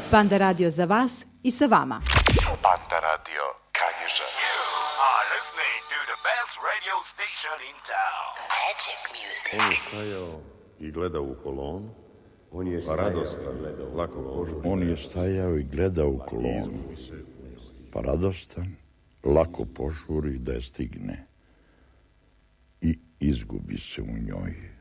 Panda radio za vas i sa vama. Panda radio Kanjiža. You are listening to the best radio station in town. Magic music. On je stajao i gledao u kolonu, pa radostan, lako požurio. On je stajao i gledao u kolonu, pa radostan, lako požuri da je stigne i izgubi se u njoj.